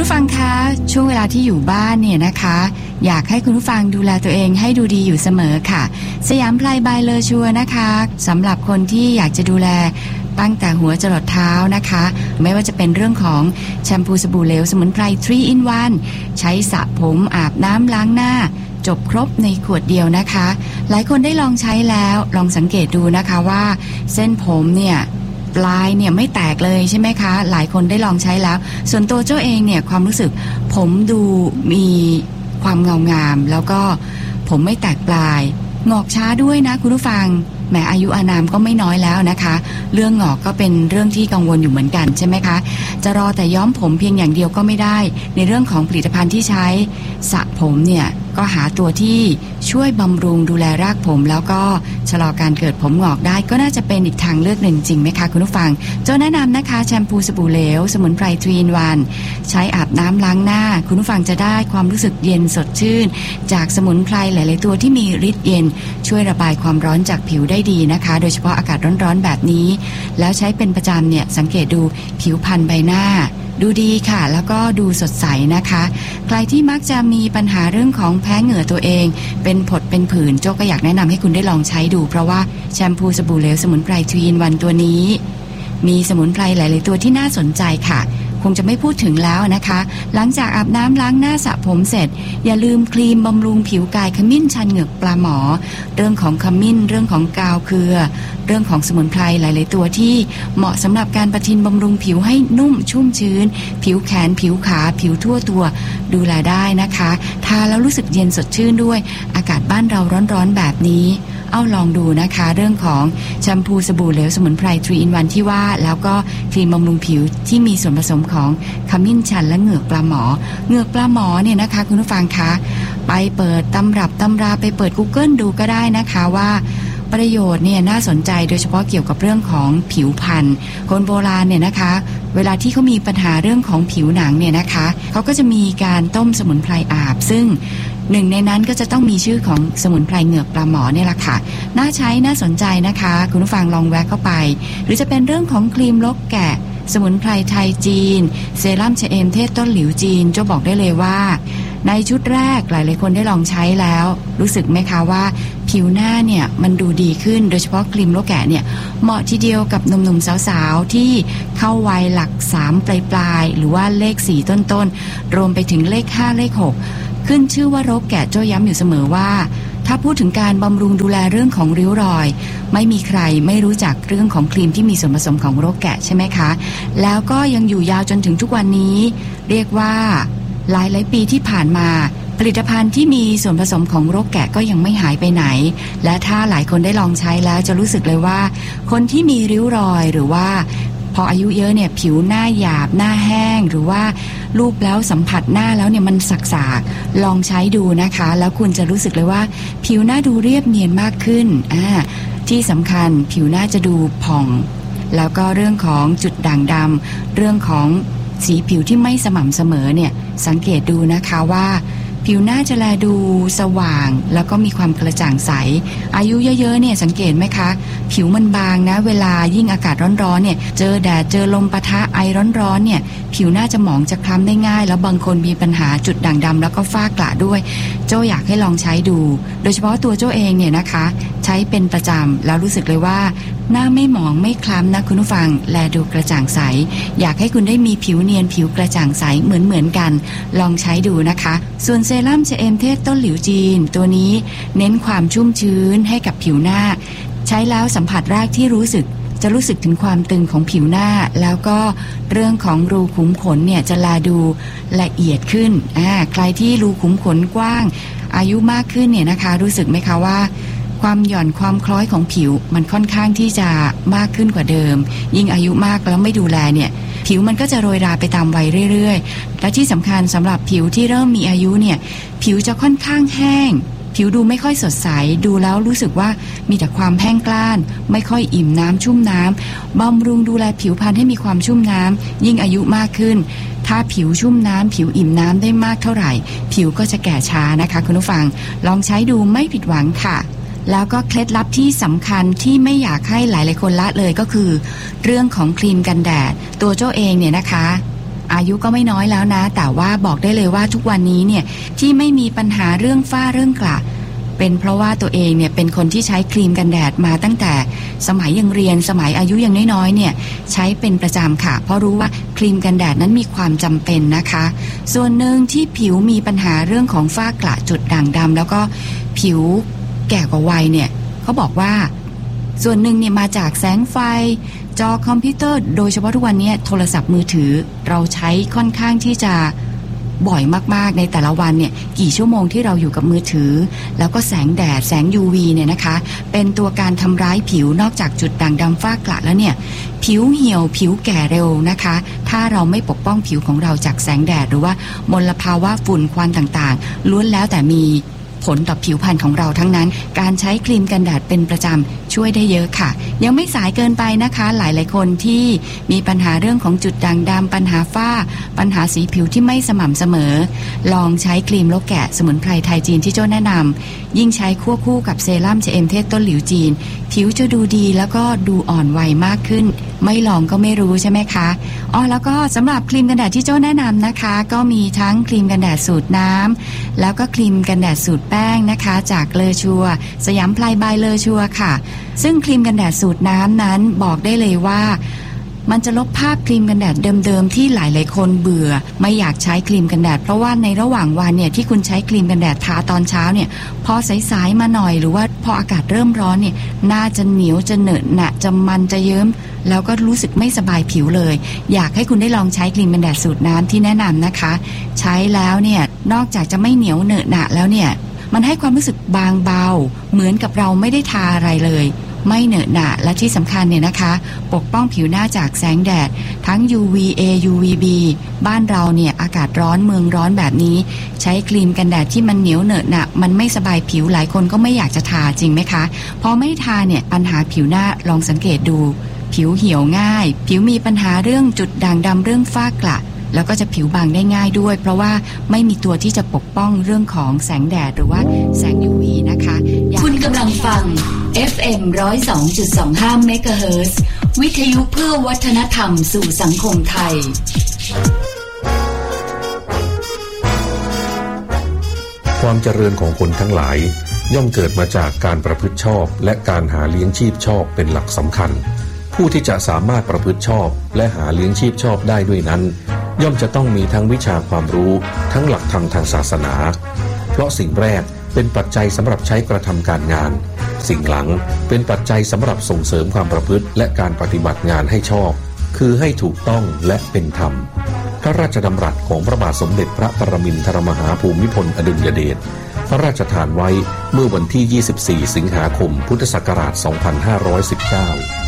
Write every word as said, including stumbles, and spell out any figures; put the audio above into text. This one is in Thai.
ผู้ฟังคะช่วงเวลาที่อยู่บ้านเนี่ยนะคะอยากให้คุณผู้ฟังดูแลตัวเองให้ดูดีอยู่เสมอค่ะสยามไพรบายเลอชัวนะคะสำหรับคนที่อยากจะดูแลตั้งแต่หัวจรดเท้านะคะไม่ว่าจะเป็นเรื่องของแชมพูสบู่เหลวสมุนไพรทรี in วันใช้สระผมอาบน้ำล้างหน้าจบครบในขวดเดียวนะคะหลายคนได้ลองใช้แล้วลองสังเกตดูนะคะว่าเส้นผมเนี่ยปลายเนี่ยไม่แตกเลยใช่ไหมคะหลายคนได้ลองใช้แล้วส่วนตัวเจ้าเองเนี่ยความรู้สึกผมดูมีความเงางามแล้วก็ผมไม่แตกปลายงอกช้าด้วยนะคุณผู้ฟังแม้อายุอานามก็ไม่น้อยแล้วนะคะเรื่องงอกก็เป็นเรื่องที่กังวลอยู่เหมือนกันใช่ไหมคะจะรอแต่ย้อมผมเพียงอย่างเดียวก็ไม่ได้ในเรื่องของผลิตภัณฑ์ที่ใช้สระผมเนี่ยก็หาตัวที่ช่วยบำรุงดูแลรากผมแล้วก็ชะลอการเกิดผมงอกได้ก็น่าจะเป็นอีกทางเลือกหนึ่งจริงไหมคะคุณผู้ฟังเจ้าแนะนำนะคะแชมพูสบู่เหลวสมุนไพรทรี in วันใช้อาบน้ำล้างหน้าคุณผู้ฟังจะได้ความรู้สึกเย็นสดชื่นจากสมุนไพรหลายๆตัวที่มีฤทธิ์เย็นช่วยระบายความร้อนจากผิวได้ดีนะคะโดยเฉพาะอากาศร้อนๆแบบนี้แล้วใช้เป็นประจำเนี่ยสังเกตดูผิวพรรณใบหน้าดูดีค่ะแล้วก็ดูสดใสนะคะใครที่มักจะมีปัญหาเรื่องของแพ้เหงื่อตัวเองเป็นผดเป็นผื่นโจ้ก็อยากแนะนำให้คุณได้ลองใช้ดูเพราะว่าแชมพูสบู่เหลวสมุนไพรทรี in วันตัวนี้มีสมุนไพรหลายๆตัวที่น่าสนใจค่ะคงจะไม่พูดถึงแล้วนะคะหลังจากอาบน้ำล้างหน้าสระผมเสร็จอย่าลืมครีมบำรุงผิวกายขมิ้นชันเหงือกปลาหมอเรื่องของขมิ้นเรื่องของกาวเครือเรื่องของสมุนไพรหลายๆตัวที่เหมาะสำหรับการประทินบำรุงผิวให้นุ่มชุ่มชื้นผิวแขนผิวขาผิวทั่วตัวดูแลได้นะคะทาแล้วรู้สึกเย็นสดชื่นด้วยอากาศบ้านเราร้อนๆแบบนี้เอาลองดูนะคะเรื่องของแชมพูสบู่เหลวสมุนไพรทรี in วันที่ว่าแล้วก็ครีมบำรุงผิวที่มีส่วนผสมของขมิ้นชันและเหงือกปลาหมอเหงือกปลาหมอเนี่ยนะคะคุณผู้ฟังคะไปเปิดตำรับตำราไปเปิด Google ดูก็ได้นะคะว่าประโยชน์เนี่ยน่าสนใจโดยเฉพาะเกี่ยวกับเรื่องของผิวพรรณคนโบราณเนี่ยนะคะเวลาที่เขามีปัญหาเรื่องของผิวหนังเนี่ยนะคะเขาก็จะมีการต้มสมุนไพรอาบซึ่งหนึ่งในนั้นก็จะต้องมีชื่อของสมุนไพรเหงือกปลาหมอเนี่ยแหละค่ะน่าใช้น่าสนใจนะคะคุณผู้ฟังลองแวะเข้าไปหรือจะเป็นเรื่องของครีมลกแกะสมุนไพรไทยจีนเซรั่มชะเอมเทศต้นหลิวจีนจะบอกได้เลยว่าในชุดแรกหลายๆคนได้ลองใช้แล้วรู้สึกไหมคะว่าผิวหน้าเนี่ยมันดูดีขึ้นโดยเฉพาะครีมลกแกะเนี่ยเหมาะทีเดียวกับหนุ่มๆสาวๆที่เข้าวัยหลักสามปลายๆหรือว่าเลขสี่ต้นๆรวมไปถึงเลขห้าเลขหกขึ้นชื่อว่ารกแกะโจ้ย้ำอยู่เสมอว่าถ้าพูดถึงการบำรุงดูแลเรื่องของริ้วรอยไม่มีใครไม่รู้จักเรื่องของครีมที่มีส่วนผสมของรกแกะใช่ไหมคะแล้วก็ยังอยู่ยาวจนถึงทุกวันนี้เรียกว่าหลายหลายปีที่ผ่านมาผลิตภัณฑ์ที่มีส่วนผสมของรกแกะก็ยังไม่หายไปไหนและถ้าหลายคนได้ลองใช้แล้วจะรู้สึกเลยว่าคนที่มีริ้วรอยหรือว่าพออายุเยอะเนี่ยผิวหน้าหยาบหน้าแห้งหรือว่ารูปแล้วสัมผัสหน้าแล้วเนี่ยมันสักๆลองใช้ดูนะคะแล้วคุณจะรู้สึกเลยว่าผิวหน้าดูเรียบเนียนมากขึ้นอ่าที่สำคัญผิวหน้าจะดูผ่องแล้วก็เรื่องของจุดด่างดำเรื่องของสีผิวที่ไม่สม่ำเสมอเนี่ยสังเกตดูนะคะว่าผิวหน้าจะแลดูสว่างแล้วก็มีความกระจ่างใสอายุเยอะๆเนี่ยสังเกตไหมคะผิวมันบางนะเวลายิ่งอากาศร้อนๆเนี่ยเจอแดดเจอลมปะทะไอร้อนๆเนี่ยผิวหน้าจะหมองจะคล้ำได้ง่ายแล้วบางคนมีปัญหาจุดด่างดำแล้วก็ฝ้ากระด้วยโจ้อยากให้ลองใช้ดูโดยเฉพาะตัวโจ้เองเนี่ยนะคะใช้เป็นประจำแล้วรู้สึกเลยว่าหน้าไม่หมองไม่คล้ำนะคุณผู้ฟังแลดูกระจ่างใสอยากให้คุณได้มีผิวเนียนผิวกระจ่างใสเหมือนเหมือนกันลองใช้ดูนะคะส่วนเซรั่มชะเอมเทศต้นหลิวจีนตัวนี้เน้นความชุ่มชื้นให้กับผิวหน้าใช้แล้วสัมผัสแรกที่รู้สึกจะรู้สึกถึงความตึงของผิวหน้าแล้วก็เรื่องของรูขุมขนเนี่ยจะแลดูละเอียดขึ้นอ่าใครที่รูขุมขนกว้างอายุมากขึ้นเนี่ยนะคะรู้สึกไหมคะว่าความหย่อนความคล้อยของผิวมันค่อนข้างที่จะมากขึ้นกว่าเดิมยิ่งอายุมากแล้วไม่ดูแลเนี่ยผิวมันก็จะโรยราไปตามวัยเรื่อยๆและที่สำคัญสำหรับผิวที่เริ่มมีอายุเนี่ยผิวจะค่อนข้างแห้งผิวดูไม่ค่อยสดใสดูแล้วรู้สึกว่ามีแต่ความแห้งกร้านไม่ค่อยอิ่มน้ำชุ่มน้ำบำรุงดูแลผิวพรรณให้มีความชุ่มน้ำยิ่งอายุมากขึ้นถ้าผิวชุ่มน้ำผิวอิ่มน้ำได้มากเท่าไหร่ผิวก็จะแก่ช้านะคะคุณผู้ฟังลองใช้ดูไม่ผิดหวังค่ะแล้วก็เคล็ดลับที่สำคัญที่ไม่อยากให้หลายๆคนละเลยก็คือเรื่องของครีมกันแดดตัวโจ้เองเนี่ยนะคะอายุก็ไม่น้อยแล้วนะแต่ว่าบอกได้เลยว่าทุกวันนี้เนี่ยที่ไม่มีปัญหาเรื่องฝ้าเรื่องกระเป็นเพราะว่าตัวเองเนี่ยเป็นคนที่ใช้ครีมกันแดดมาตั้งแต่สมัยยังเรียนสมัยอายุยังน้อยๆเนี่ยใช้เป็นประจำค่ะเพราะรู้ว่าครีมกันแดดนั้นมีความจำเป็นนะคะส่วนหนึ่งที่ผิวมีปัญหาเรื่องของฝ้ากระจุดด่างดำแล้วก็ผิวแก่กว่าวัยเนี่ยเขาบอกว่าส่วนหนึ่งเนี่ยมาจากแสงไฟจอคอมพิวเตอร์โดยเฉพาะทุกวันนี้โทรศัพท์มือถือเราใช้ค่อนข้างที่จะบ่อยมากๆในแต่ละวันเนี่ยกี่ชั่วโมงที่เราอยู่กับมือถือแล้วก็แสงแดดแสง ยู วี เนี่ยนะคะเป็นตัวการทำร้ายผิวนอกจากจุดด่างดำฝ้ากระแล้วเนี่ยผิวเหี่ยวผิวแก่เร็วนะคะถ้าเราไม่ปกป้องผิวของเราจากแสงแดดหรือว่ามลภาวะฝุ่นควันต่างๆล้วนแล้วแต่มีผลต่อผิวพรรณของเราทั้งนั้นการใช้ครีมกันแดดเป็นประจำช่วยได้เยอะค่ะยังไม่สายเกินไปนะคะหลายๆคนที่มีปัญหาเรื่องของจุดด่างดำปัญหาฝ้าปัญหาสีผิวที่ไม่สม่ำเสมอลองใช้ครีมโลแกะสมุนไพรไทยจีนที่โจ้แนะนำยิ่งใช้ควบคู่กับเซรั่มเจเอ็มเทศต้นหลิวจีนผิวจะดูดีแล้วก็ดูอ่อนวัยมากขึ้นไม่ลองก็ไม่รู้ใช่ไหมคะอ๋อแล้วก็สำหรับครีมกันแดดที่โจ้แนะนำนะคะก็มีทั้งครีมกันแดดสูตรน้ำแล้วก็ครีมกันแดดสูตรแป้งนะคะจากเลอชัวสยามพลายบายเลอชัวค่ะซึ่งครีมกันแดดสูตรน้ำนั้นบอกได้เลยว่ามันจะลบภาพครีมกันแดดเดิมๆที่หลายๆคนเบื่อไม่อยากใช้ครีมกันแดดเพราะว่าในระหว่างวันเนี่ยที่คุณใช้ครีมกันแดดทาตอนเช้าเนี่ยพอสายๆมาหน่อยหรือว่าพออากาศเริ่มร้อนเนี่ยหน้าจะเหนียวจะเหนอะหนะจะมันจะเยิ้มแล้วก็รู้สึกไม่สบายผิวเลยอยากให้คุณได้ลองใช้ครีมกันแดดสูตรน้ำที่แนะนำนะคะใช้แล้วเนี่ยนอกจากจะไม่เหนียวเหนอะหนะแล้วเนี่ยมันให้ความรู้สึกบางเบาเหมือนกับเราไม่ได้ทาอะไรเลยไม่เหนอะหนะและที่สำคัญเนี่ยนะคะปกป้องผิวหน้าจากแสงแดดทั้ง ยู วี เอ ยู วี บี บ้านเราเนี่ยอากาศร้อนเมืองร้อนแบบนี้ใช้ครีมกันแดดที่มันเหนียวเหนอะหนะมันไม่สบายผิวหลายคนก็ไม่อยากจะทาจริงไหมคะพอไม่ทาเนี่ยปัญหาผิวหน้าลองสังเกตดูผิวเหี่ยวง่ายผิวมีปัญหาเรื่องจุดด่างดำเรื่องฝ้ากระแล้วก็จะผิวบางได้ง่ายด้วยเพราะว่าไม่มีตัวที่จะปกป้องเรื่องของแสงแดดหรือว่าแสง ยู วี นะคะคุณกำลังฟัง เอฟ เอ็ม หนึ่งศูนย์สองจุดสองห้า เมกะเฮิรตซ์วิทยุเพื่อวัฒนธรรมสู่สังคมไทยความเจริญของคนทั้งหลายย่อมเกิดมาจากการประพฤติชอบและการหาเลี้ยงชีพชอบเป็นหลักสำคัญผู้ที่จะสามารถประพฤติชอบและหาเลี้ยงชีพชอบได้ด้วยนั้นย่อมจะต้องมีทั้งวิชาความรู้ทั้งหลักธรรมทางศาสนาเพราะสิ่งแรกเป็นปัจจัยสำหรับใช้กระทำการงานสิ่งหลังเป็นปัจจัยสำหรับส่งเสริมความประพฤติและการปฏิบัติงานให้ชอบคือให้ถูกต้องและเป็นธรรมพระราชดำรัสของพระบาทสมเด็จพระปรมินทรมหาภูมิพลอดุลยเดชพระราชทานไว้เมื่อวันที่ยี่สิบสี่สิงหาคมพุทธศักราชสองพันห้าร้อยสิบเก้า